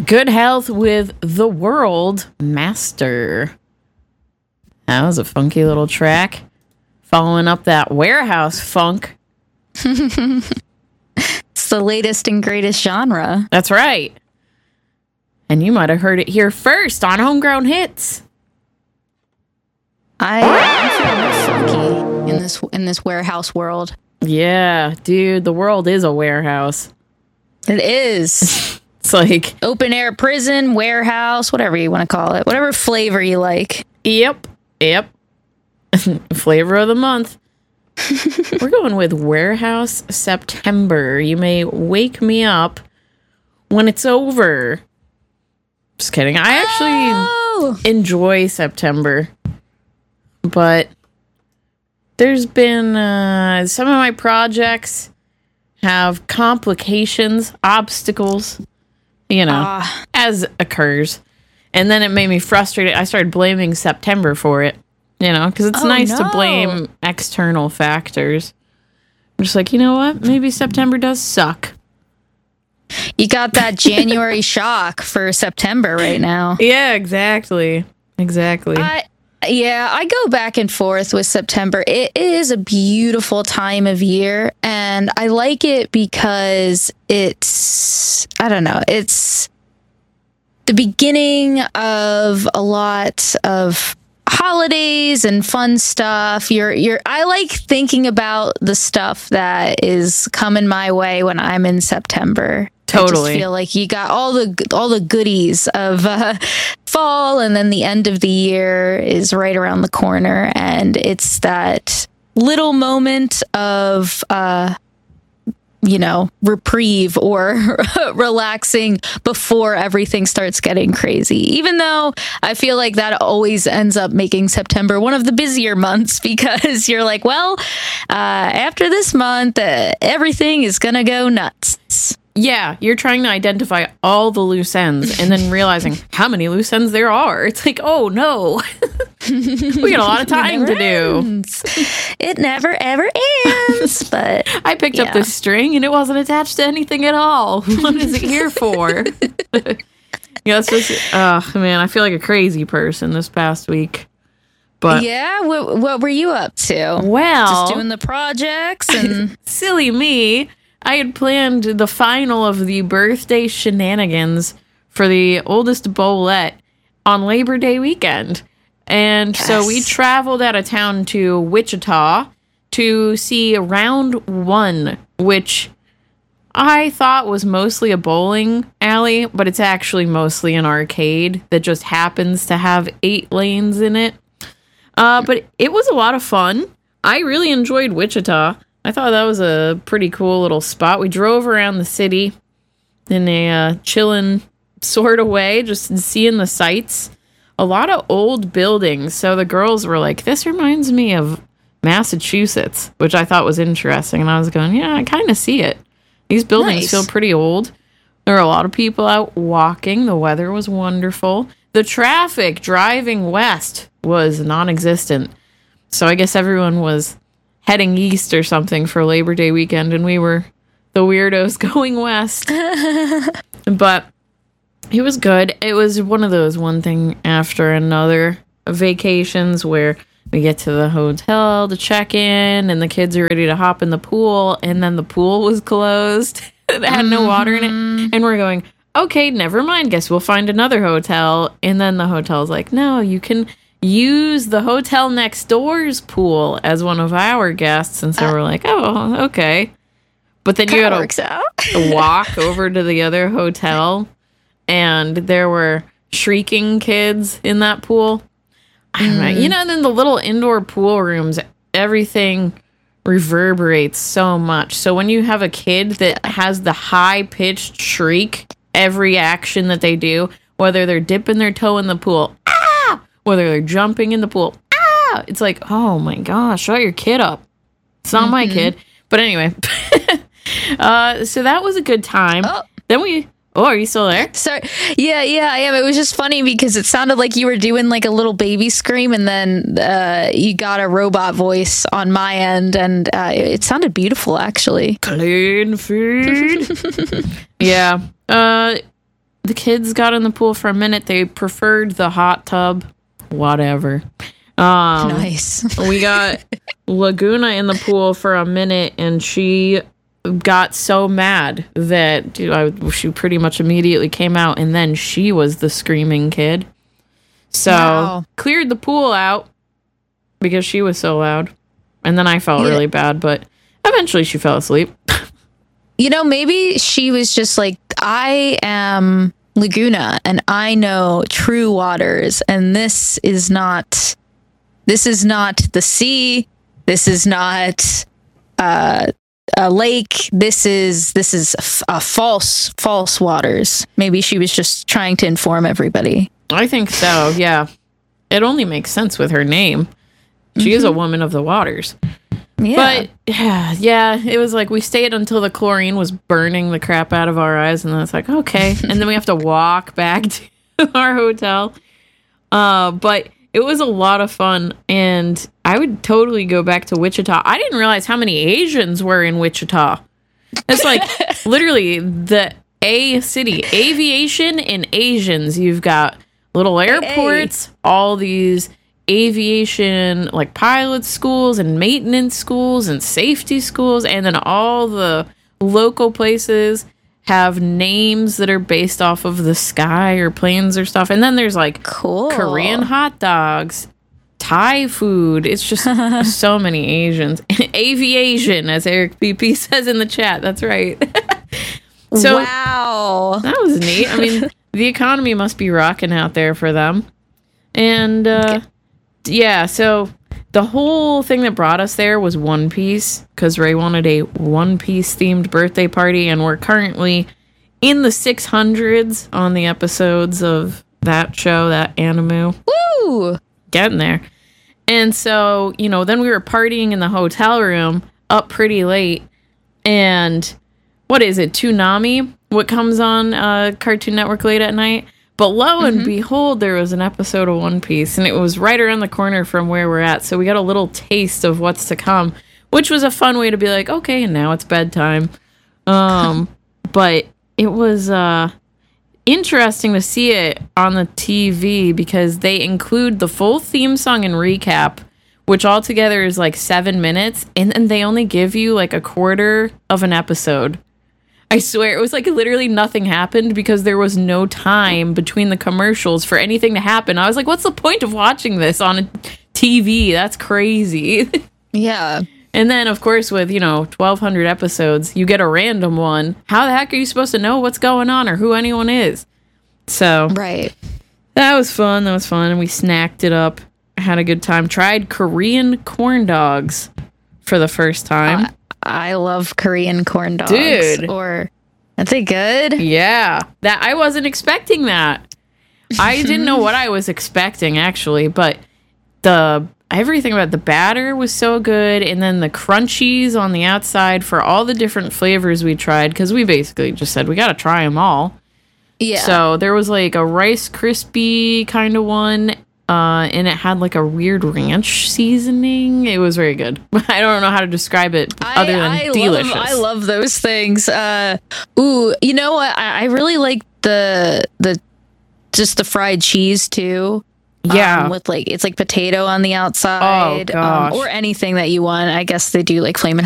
Good Health with The World Master. That was a funky little track. Following up that warehouse funk. It's the latest and greatest genre. That's right. And you might have heard it here first on Homegrown Hits. I'm feeling funky in this warehouse world. Yeah, dude, the world is a warehouse. It is. It's like open air prison, warehouse, whatever you want to call it. Whatever flavor you like. Yep. Flavor of the month. We're going with Warehouse September. You may wake me up when it's over. Just kidding. I actually enjoy September. But there's been some of my projects have complications, obstacles, as occurs. And then it made me frustrated. I started blaming September for it, because it's nice to blame external factors. I'm just like, you know what? Maybe September does suck. You got that January shock for September right now. Yeah, exactly. I go back and forth with September. It is a beautiful time of year, and I like it because it's the beginning of a lot of holidays and fun stuff. I like thinking about the stuff that is coming my way when I'm in September. Totally. I just feel like you got all the goodies of fall, and then the end of the year is right around the corner, and it's that little moment of reprieve or relaxing before everything starts getting crazy. Even though I feel like that always ends up making September one of the busier months, because you're like, well, after this month, everything is gonna go nuts. Yeah, you're trying to identify all the loose ends and then realizing how many loose ends there are. It's like, oh no, we got a lot of time to do. It never ever ends. But I picked up this string and it wasn't attached to anything at all. What is it here for? It's just, man, I feel like a crazy person this past week. But yeah, what were you up to? Well, just doing the projects and silly me. I had planned the final of the birthday shenanigans for the oldest Bolette on Labor Day weekend. And so we traveled out of town to Wichita to see Round One, which I thought was mostly a bowling alley, but it's actually mostly an arcade that just happens to have 8 lanes in it. But it was a lot of fun. I really enjoyed Wichita. I thought that was a pretty cool little spot. We drove around the city in a chillin' sort of way, just seeing the sights. A lot of old buildings. So the girls were like, this reminds me of Massachusetts, which I thought was interesting. And I was going, yeah, I kind of see it. These buildings feel pretty old. There were a lot of people out walking. The weather was wonderful. The traffic driving west was non-existent. So I guess everyone was heading east or something for Labor Day weekend, and we were the weirdos going west. But it was good. It was one of those one thing after another vacations where we get to the hotel to check in, and the kids are ready to hop in the pool, and then the pool was closed. It had no water in it. And we're going, okay, never mind. Guess we'll find another hotel. And then the hotel's like, no, you can use the hotel next door's pool as one of our guests. And so we're like, oh, okay. But then you gotta walk over to the other hotel, and there were shrieking kids in that pool. I don't know. Then the little indoor pool rooms, everything reverberates so much. So when you have a kid that has the high-pitched shriek, every action that they do, whether they're dipping their toe in the pool, whether they're jumping in the pool, it's like, oh my gosh, shut your kid up. It's not my kid. But anyway, so that was a good time. Then are you still there? Sorry. Yeah, I am. It was just funny because it sounded like you were doing like a little baby scream, and then you got a robot voice on my end, and it sounded beautiful, actually. Clean feed. Yeah. the kids got in the pool for a minute. They preferred the hot tub. Whatever. Nice. We got Laguna in the pool for a minute, and she got so mad that she pretty much immediately came out, and then she was the screaming kid. So cleared the pool out because she was so loud. And then I felt really bad, but eventually she fell asleep. Maybe she was just like, I am Laguna and I know true waters, and this is not the sea. This is not a lake. This is a false waters. Maybe she was just trying to inform everybody. I think so. Yeah. It only makes sense with her name. She is a woman of the waters. Yeah. But yeah, it was like we stayed until the chlorine was burning the crap out of our eyes, and then it's like, okay. And then we have to walk back to our hotel. But it was a lot of fun, and I would totally go back to Wichita. I didn't realize how many Asians were in Wichita. It's like literally the A city, aviation and Asians. You've got little airports, all these aviation like pilot schools and maintenance schools and safety schools, and then all the local places have names that are based off of the sky or planes or stuff. And then there's like Korean hot dogs, Thai food. It's just so many Asians. Aviation, as Eric BP says in the chat. That's right. So wow, that was neat. I mean, the economy must be rocking out there for them. And yeah, so the whole thing that brought us there was One Piece, because Ray wanted a One Piece themed birthday party, and we're currently in the 600s on the episodes of that show, that anime. Woo! Getting there. And so, then we were partying in the hotel room up pretty late, and what is it, Toonami? What comes on Cartoon Network late at night? But lo and behold, there was an episode of One Piece, and it was right around the corner from where we're at. So we got a little taste of what's to come, which was a fun way to be like, okay, and now it's bedtime. But it was interesting to see it on the TV because they include the full theme song and recap, which altogether is like 7 minutes, and then they only give you like a quarter of an episode. I swear, it was like literally nothing happened because there was no time between the commercials for anything to happen. I was like, what's the point of watching this on a TV? That's crazy. Yeah. And then, of course, with, 1,200 episodes, you get a random one. How the heck are you supposed to know what's going on or who anyone is? So, right. That was fun. And we snacked it up. Had a good time. Tried Korean corn dogs for the first time. I love Korean corn dogs. Dude. Are they good? Yeah. That I wasn't expecting that. I didn't know what I was expecting, actually, but everything about the batter was so good, and then the crunchies on the outside for all the different flavors we tried, because we basically just said we got to try them all. Yeah. So there was like a Rice Krispie kind of one, and it had like a weird ranch seasoning. It was very good. I don't know how to describe it other than delicious. I love those things. You know what? I really like the fried cheese too. Yeah. With it's like potato on the outside. Oh, gosh. Or anything that you want. I guess they do like Flamin'